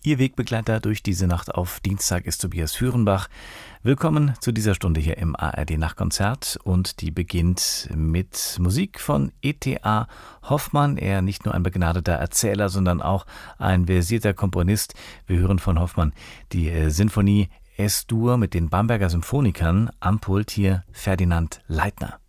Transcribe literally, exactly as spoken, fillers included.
Ihr Wegbegleiter durch diese Nacht auf Dienstag ist Tobias Führenbach. Willkommen zu dieser Stunde hier im A R D-Nachtkonzert und die beginnt mit Musik von E T A Hoffmann. Er nicht nur ein begnadeter Erzähler, sondern auch ein versierter Komponist. Wir hören von Hoffmann die äh, Sinfonie Es-Dur mit den Bamberger Symphonikern, am Pult hier Ferdinand Leitner.